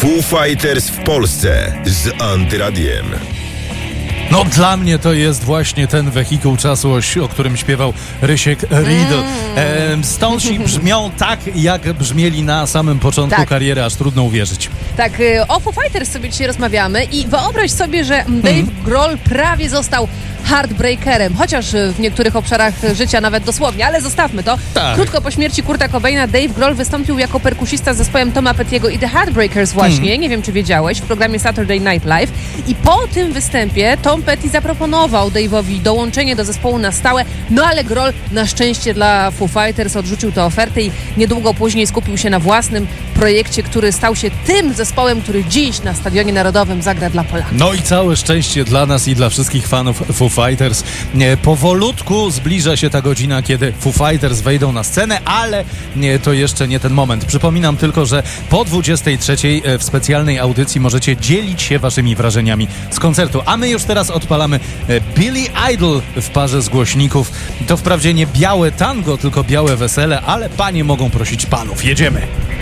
Foo Fighters w Polsce z Antyradiem. No dla mnie to jest właśnie ten wehikuł czasu, o którym śpiewał Rysiek Riedl. Stonesi brzmią tak, jak brzmieli na samym początku kariery, aż trudno uwierzyć. Tak, o Foo Fighters sobie dzisiaj rozmawiamy i wyobraź sobie, że Dave Grohl prawie został heartbreakerem, chociaż w niektórych obszarach życia nawet dosłownie, ale zostawmy to. Tak. Krótko po śmierci Kurta Cobaina Dave Grohl wystąpił jako perkusista z zespołem Toma Pettiego i The Heartbreakers właśnie, nie wiem czy wiedziałeś, w programie Saturday Night Live i po tym występie Tom Petty zaproponował Dave'owi dołączenie do zespołu na stałe, no ale Grohl na szczęście dla Foo Fighters odrzucił tę ofertę i niedługo później skupił się na własnym projekcie, który stał się tym zespołem, który dziś na Stadionie Narodowym zagra dla Polaków. No i całe szczęście dla nas i dla wszystkich fanów Foo Fighters. Powolutku zbliża się ta godzina, kiedy Foo Fighters wejdą na scenę, ale to jeszcze nie ten moment. Przypominam tylko, że po 23:00 w specjalnej audycji możecie dzielić się waszymi wrażeniami z koncertu. A my już teraz odpalamy Billy Idol w parze z głośników. To wprawdzie nie białe tango, tylko białe wesele, ale panie mogą prosić panów. Jedziemy!